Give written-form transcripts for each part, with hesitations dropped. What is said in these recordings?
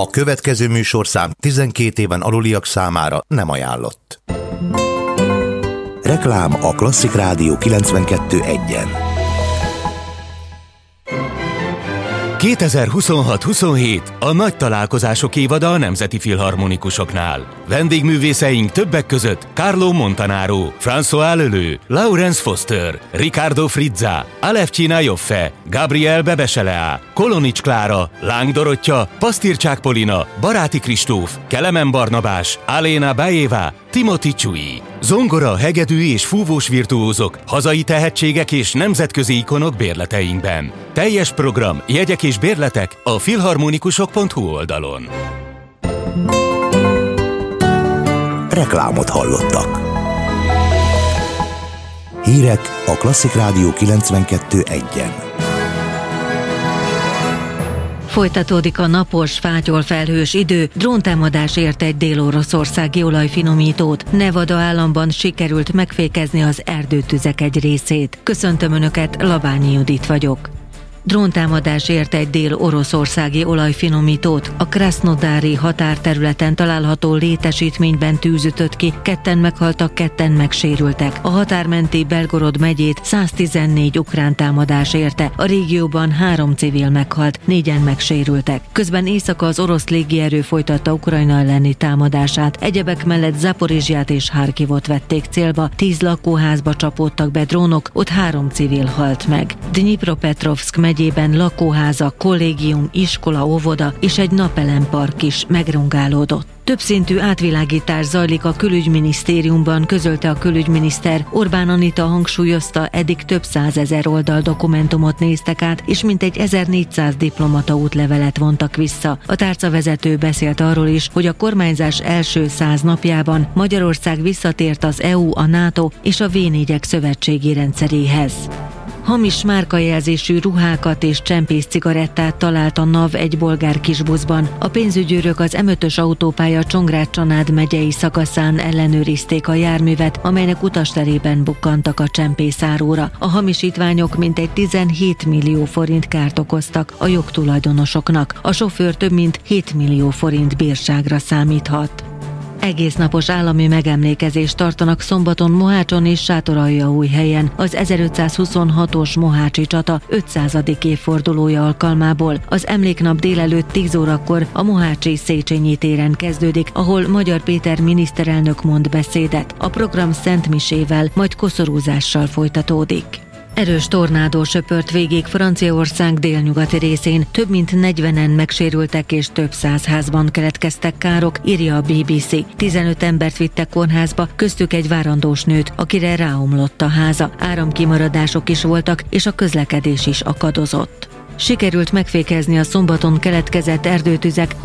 A következő műsorszám 12 éven aluliak számára nem ajánlott. Reklám a Klasszik Rádió 92.1-en. 2026-27 a nagy találkozások évada a Nemzeti Filharmonikusoknál. Vendégművészeink többek között Carlo Montanaro, François Leleu, Laurence Foster, Riccardo Frizza, Alevcsina Joffe, Gabriel Bebeseleá, Kolonics Klára, Láng Dorottya, Pasztircsák Polina, Baráti Kristóf, Kelemen Barnabás, Aléna Bajeva, Timothy Csui. Zongora, hegedű és fúvós virtuózok, hazai tehetségek és nemzetközi ikonok bérleteinkben. Teljes program, jegyek és bérletek a filharmonikusok.hu oldalon. Reklámot hallottak. Hírek a Klasszik Rádió 92.1-en. Folytatódik a napos, fátyolfelhős idő, dróntámadás érte egy dél-oroszországi olajfinomítót. Nevada államban sikerült megfékezni az erdőtüzek egy részét. Köszöntöm Önöket, Labányi Judit vagyok. Dróntámadás érte egy dél-oroszországi olajfinomítót. A krasznodári határterületen található létesítményben tűz ütött ki, 2 meghaltak, 2 megsérültek. A határmenti Belgorod megyét 114 ukrán támadás érte. A régióban 3 civil meghalt, 4-en megsérültek. Közben éjszaka az orosz légierő folytatta Ukrajna elleni támadását. Egyebek mellett Zaporizsját és Harkivot vették célba, 10 lakóházba csapódtak be drónok, ott 3 civil halt meg. Dnipropetrovszk megyében lakóháza, kollégium, iskola, óvoda és egy napelempark is megrongálódott. Többszintű átvilágítás zajlik a külügyminisztériumban, közölte a külügyminiszter. Orbán Anita hangsúlyozta, eddig több 100 000 oldal dokumentumot néztek át, és mintegy 1400 diplomata útlevelet vontak vissza. A tárcavezető beszélt arról is, hogy a kormányzás első 100 napjában Magyarország visszatért az EU, a NATO és a V4-ek szövetségi rendszeréhez. Hamis márkajelzésű ruhákat és csempész cigarettát talált a NAV egy bolgár kisbuszban. A pénzügyőrök az M5-ös autópálya Csongrád-Csanád megyei szakaszán ellenőrizték a járművet, amelynek utasterében bukkantak a csempészáróra. A hamisítványok mintegy 17 millió forint kárt okoztak a jogtulajdonosoknak. A sofőr több mint 7 millió forint bírságra számíthat. Egésznapos állami megemlékezést tartanak szombaton Mohácson és Sátoraljaújhelyen az 1526-os mohácsi csata 500. évfordulója alkalmából. Az emléknap délelőtt 10 órakor a mohácsi Széchenyi téren kezdődik, ahol Magyar Péter miniszterelnök mond beszédet. A program szentmisével, majd koszorúzással folytatódik. Erős tornádó söpört végig Franciaország délnyugati részén, több mint 40-en megsérültek és több 100 házban keletkeztek károk, írja a BBC. 15 embert vittek kórházba, köztük egy várandós nőt, akire ráomlott a háza. Áramkimaradások is voltak, és a közlekedés is akadozott. Sikerült megfékezni a szombaton keletkezett erdőtüzek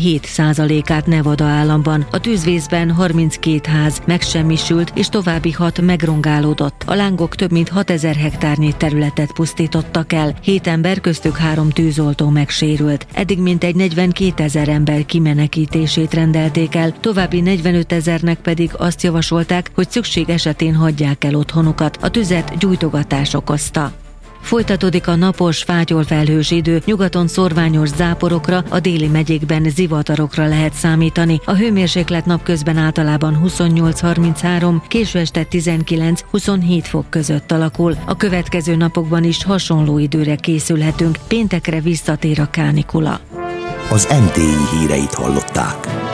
27%-át Nevada államban. A tűzvészben 32 ház megsemmisült, és további 6 megrongálódott. A lángok több mint 6000 hektárnyi területet pusztítottak el. 7 ember, köztük 3 tűzoltó megsérült. Eddig mintegy 42 000 ember kimenekítését rendelték el, további 45 000-nek pedig azt javasolták, hogy szükség esetén hagyják el otthonukat. A tüzet gyújtogatás okozta. Folytatódik a napos, fátyolfelhős idő, nyugaton szorványos záporokra, a déli megyékben zivatarokra lehet számítani. A hőmérséklet napközben általában 28-33, késő este 19-27 fok között alakul. A következő napokban is hasonló időre készülhetünk, péntekre visszatér a kánikula. Az NTI híreit hallották.